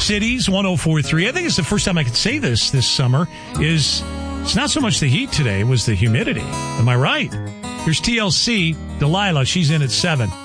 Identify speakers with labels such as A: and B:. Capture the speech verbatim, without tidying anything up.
A: Cities, one oh four point three. I think it's the first time I could say this this summer, is it's not so much the heat today, it was the humidity. Am I right? Here's T L C, Delilah. She's in at seven.